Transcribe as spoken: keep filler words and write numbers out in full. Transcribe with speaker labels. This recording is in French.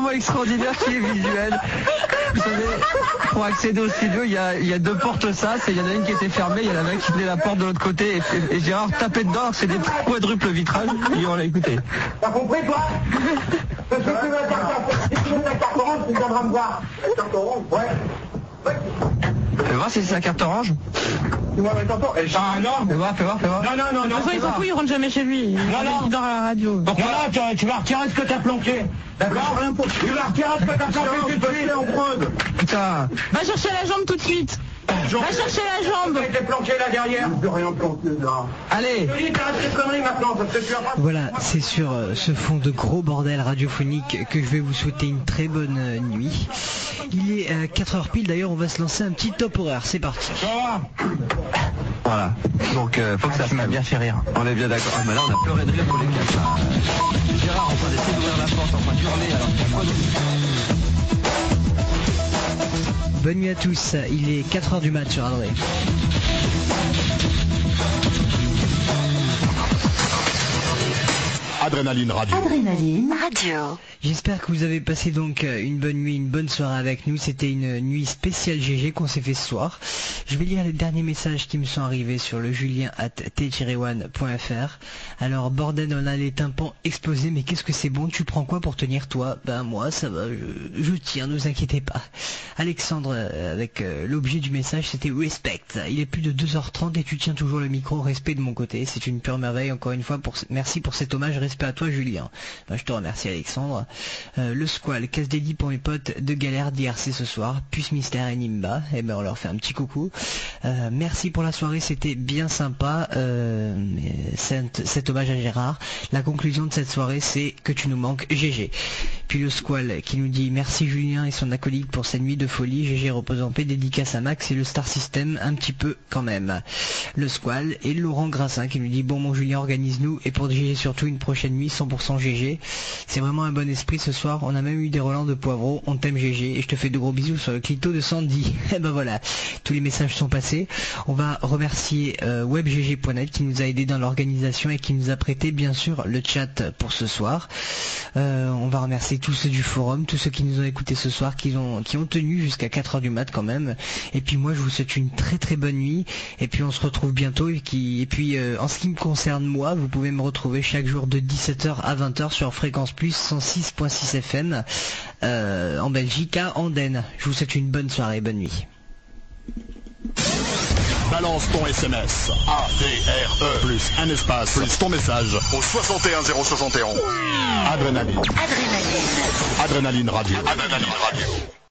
Speaker 1: moment extraordinaire qui est visuel. Vous savez, pour accéder au studio, il y a, il y a deux portes sas, et il y en a une qui était fermée, il y en avait qui tenait la porte de l'autre côté, et, et Gérard tapait dedans, c'est des quadruples vitrages, et on l'a écouté.
Speaker 2: T'as compris, toi? Parce que tu veux la carte, si tu veux la carte orange, tu viendras me voir. La carte orange? Ouais. Ouais.
Speaker 1: Fais voir si c'est la carte orange.
Speaker 2: Tu vois, mais t'entends? Ah non.
Speaker 1: Fais voir, fais voir, fais voir.
Speaker 2: Non, non, non, non.
Speaker 3: De toute façon, il s'en fout, il rentre jamais chez lui.
Speaker 2: Non, non.
Speaker 3: Il dort à la radio.
Speaker 2: Donc voilà, tu, tu vas retirer ce que t'as planqué. D'accord? Tu vas retirer ce que t'as planqué tout de suite en prod.
Speaker 1: Putain.
Speaker 3: Va chercher la jambe tout de suite. Va chercher la jambe.
Speaker 2: Tu été planqué là derrière. Je peux rien planquer là.
Speaker 1: Allez.
Speaker 2: Je te dis, t'arrêtes tes conneries maintenant, parce que tu vas pas...
Speaker 4: Voilà, c'est sur euh, ce fond de gros bordel radiophonique que je vais vous souhaiter une très bonne euh, nuit. Il est euh, quatre heures pile, d'ailleurs on va se lancer un petit top horaire, c'est parti.
Speaker 1: Voilà. Donc, euh, faut que ça m'a bien fait rire. On est bien d'accord. Ah, mais là, on a pleuré de rire pour les quatre. Là. Gérard en train d'essayer d'ouvrir la porte, en train de hurler, alors qu'il y a quoi d'autre ?
Speaker 4: Bonne nuit à tous, il est quatre heures du mat sur Adré.
Speaker 5: Adrénaline Radio.
Speaker 6: Adrénaline Radio.
Speaker 4: J'espère que vous avez passé donc une bonne nuit, une bonne soirée avec nous. C'était une nuit spéciale G G qu'on s'est fait ce soir. Je vais lire les derniers messages qui me sont arrivés sur le julien arobase t tiret one point f r. Alors bordel, on a les tympans explosés, mais qu'est-ce que c'est bon, tu prends quoi pour tenir toi? Ben moi ça va, je, je tiens, ne vous inquiétez pas. Alexandre, avec euh, l'objet du message, c'était respect. Il est plus de deux heures trente et tu tiens toujours le micro, respect de mon côté. C'est une pure merveille, encore une fois, pour, merci pour cet hommage, respect à toi Julien. Ben, je te remercie Alexandre. Euh, le Squall, casse dédié pour mes potes de galère d'I R C ce soir, Puce Mystère et Nimba, et ben on leur fait un petit coucou. Euh, merci pour la soirée, c'était bien sympa, euh, cet, cet hommage à Gérard. La conclusion de cette soirée, c'est que tu nous manques G G. Puis le Squall qui nous dit merci Julien et son acolyte pour cette nuit de folie, G G repose en paix, dédicace à Max et le Star System un petit peu quand même. Le Squall et Laurent Grassin qui nous dit bon mon Julien, organise-nous et pour G G surtout une prochaine nuit cent pour cent G G. C'est vraiment un bon esprit ce soir, on a même eu des relents de poivreau, on t'aime G G et je te fais de gros bisous sur le clito de Sandy. Et ben voilà, tous les messages sont passés. On va remercier euh, webgg point net qui nous a aidé dans l'organisation et qui nous a prêté bien sûr le chat pour ce soir. Euh, on va remercier tous ceux du forum, tous ceux qui nous ont écoutés ce soir, qui ont, qui ont tenu jusqu'à quatre heures du mat quand même. Et puis moi je vous souhaite une très très bonne nuit et puis on se retrouve bientôt et, qui, et puis euh, en ce qui me concerne moi, vous pouvez me retrouver chaque jour de dix-sept heures à vingt heures sur Fréquence Plus cent six point six F M euh, en Belgique à Andenne. Je vous souhaite une bonne soirée, bonne nuit.
Speaker 5: Balance ton S M S A D R E plus un espace plus ton message au soixante et un zéro soixante et onze. Adrénaline.
Speaker 6: Adrénaline.
Speaker 5: Adrénaline Radio. Adrénaline Radio.